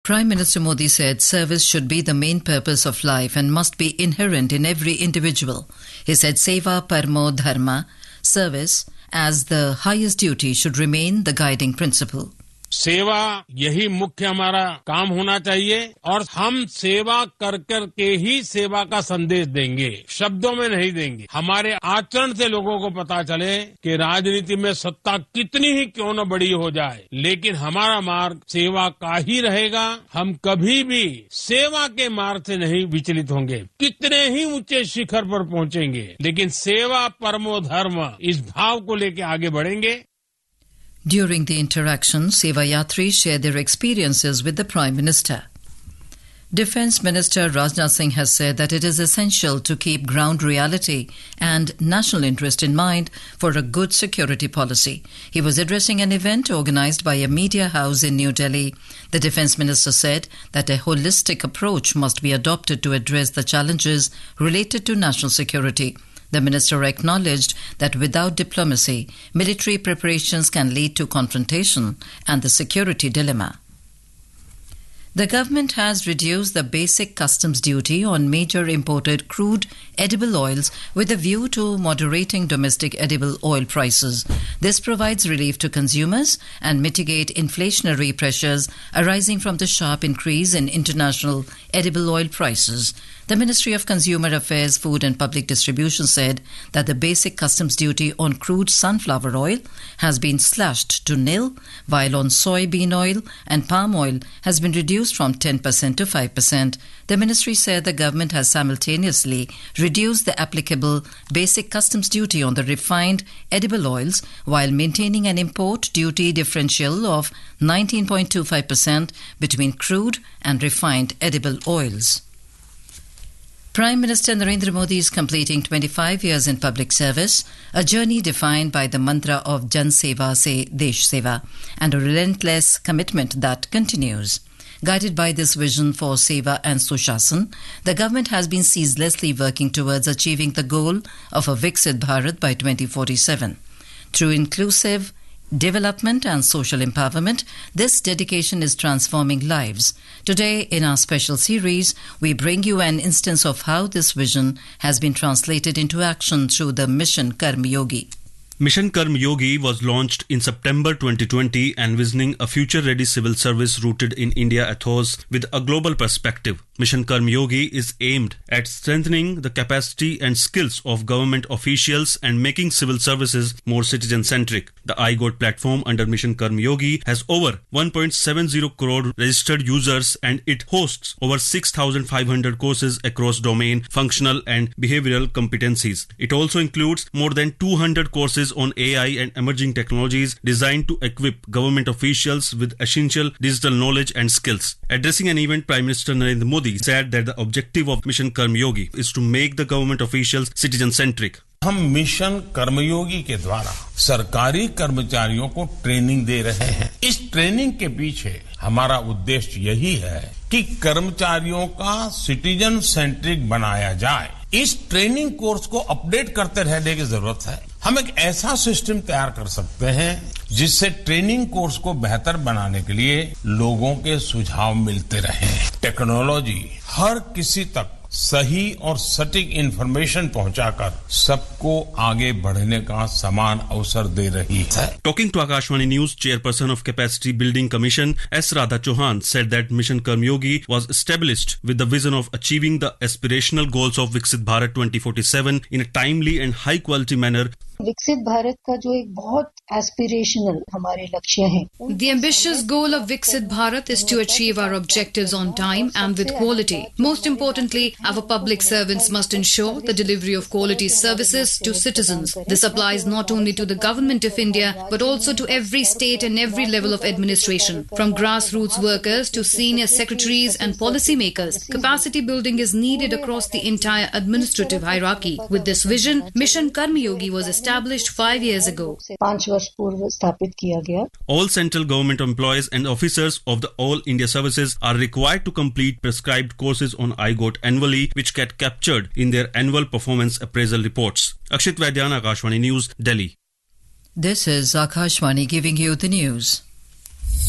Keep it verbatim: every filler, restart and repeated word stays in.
Prime Minister Modi said service should be the main purpose of life and must be inherent in every individual. He said Seva Paramo Dharma, service as the highest duty, should remain the guiding principle. सेवा यही मुख्य हमारा काम होना चाहिए और हम सेवा कर कर के ही सेवा का संदेश देंगे, शब्दों में नहीं देंगे। हमारे आचरण से लोगों को पता चले कि राजनीति में सत्ता कितनी ही क्यों न बड़ी हो जाए, लेकिन हमारा मार्ग सेवा का ही रहेगा। हम कभी भी सेवा के मार्ग से नहीं विचलित होंगे। कितने ही ऊंचे शिखर पर पहुंचेंगे, लेकिन सेवा परमो धर्म इस भाव को लेकर आगे बढ़ेंगे। During the interaction, Seva Yatris shared their experiences with the Prime Minister. Defence Minister Rajnath Singh has said that it is essential to keep ground reality and national interest in mind for a good security policy. He was addressing an event organised by a media house in New Delhi. The Defence Minister said that a holistic approach must be adopted to address the challenges related to national security. The minister acknowledged that without diplomacy, military preparations can lead to confrontation and the security dilemma. The government has reduced the basic customs duty on major imported crude edible oils with a view to moderating domestic edible oil prices. This provides relief to consumers and mitigate inflationary pressures arising from the sharp increase in international edible oil prices. The Ministry of Consumer Affairs, Food and Public Distribution said that the basic customs duty on crude sunflower oil has been slashed to nil, while on soybean oil and palm oil has been reduced from ten percent to five percent. The ministry said the government has simultaneously reduced the applicable basic customs duty on the refined edible oils while maintaining an import duty differential of nineteen point two five percent between crude and refined edible oils. Prime Minister Narendra Modi is completing twenty-five years in public service, a journey defined by the mantra of Jan Seva se Desh Seva and a relentless commitment that continues. Guided by this vision for Seva and Sushasan, the government has been ceaselessly working towards achieving the goal of a Viksit Bharat by twenty forty-seven. Through inclusive development and social empowerment, this dedication is transforming lives. Today, in our special series, we bring you an instance of how this vision has been translated into action through the Mission Karma Yogi. Mission Karma Yogi was launched in September twenty twenty, envisioning a future-ready civil service rooted in India ethos with a global perspective. Mission Karma Yogi is aimed at strengthening the capacity and skills of government officials and making civil services more citizen-centric. The iGoat platform under Mission Karma Yogi has over one point seven zero crore registered users, and it hosts over six thousand five hundred courses across domain, functional and behavioral competencies. It also includes more than two hundred courses on A I and emerging technologies designed to equip government officials with essential digital knowledge and skills. Addressing an event, Prime Minister Narendra Modi said that the objective of Mission Karma Yogi is to make the government officials citizen-centric. हम mission कर्मयोगी के द्वारा सरकारी कर्मचारियों को training दे रहे हैं। इस training के पीछे हमारा उद्देश्य यही है कि कर्मचारियों का सिटीजन सेंट्रिक बनाया जाए। इस ट्रेनिंग कोर्स को अपडेट करते रहने की जरूरत है। हम एक ऐसा सिस्टम तैयार कर सकते हैं जिससे ट्रेनिंग कोर्स को बेहतर बनाने के लिए लोगों के सुझाव मिलते रहें। टेक्नोलॉजी हर किसी तक सही और सटीक इंफॉर्मेशन पहुंचाकर सबको आगे बढ़ने का समान अवसर दे रही है। Talking to Akashvani News, Chairperson of Capacity Building Commission S. Radha Chauhan said that Mission Karma Yogi was established with the vision of achieving the aspirational goals of Viksit Bharat twenty forty-seven in a timely and high quality manner. विकसित भारत का जो एक बहुत aspirational हमारे लक्ष्य हैं। The ambitious goal of Viksit Bharat is to achieve our objectives on time and with quality. Most importantly, our public servants must ensure the delivery of quality services to citizens. This applies not only to the Government of India but also to every state and every level of administration, from grassroots workers to senior secretaries and policy makers. Capacity building is needed across the entire administrative hierarchy. With this vision, Mission Karma Yogi was established established five years ago. All central government employees and officers of the All India Services are required to complete prescribed courses on iGoat annually, which get captured in their annual performance appraisal reports. Akshit Vaidyan, Akashvani News, Delhi. This is Akashvani giving you the news.